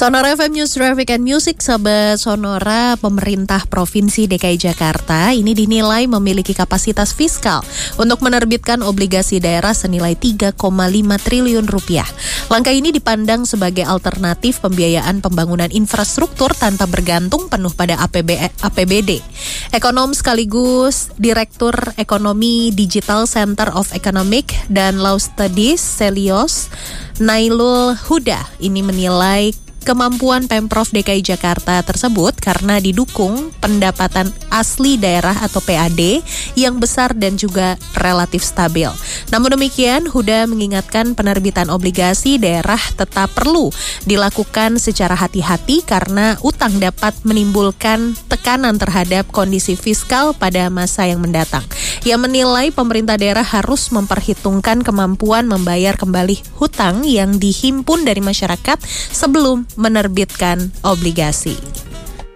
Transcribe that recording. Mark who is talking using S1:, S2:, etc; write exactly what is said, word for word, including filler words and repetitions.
S1: Sonora F M News Traffic and Music, sahabat Sonora. Pemerintah Provinsi D K I Jakarta ini dinilai memiliki kapasitas fiskal untuk menerbitkan obligasi daerah senilai tiga koma lima triliun rupiah. Langkah ini dipandang sebagai alternatif pembiayaan pembangunan infrastruktur tanpa bergantung penuh pada A P B D. Ekonom sekaligus Direktur Ekonomi Digital Center of Economic dan Law Studies Selios, Nailul Huda, ini menilai kemampuan Pemprov D K I Jakarta tersebut karena didukung pendapatan asli daerah atau P A D yang besar dan juga relatif stabil. Namun demikian, Huda mengingatkan penerbitan obligasi daerah tetap perlu dilakukan secara hati-hati karena utang dapat menimbulkan tekanan terhadap kondisi fiskal pada masa yang mendatang. Ia menilai pemerintah daerah harus memperhitungkan kemampuan membayar kembali hutang yang dihimpun dari masyarakat sebelum menerbitkan obligasi.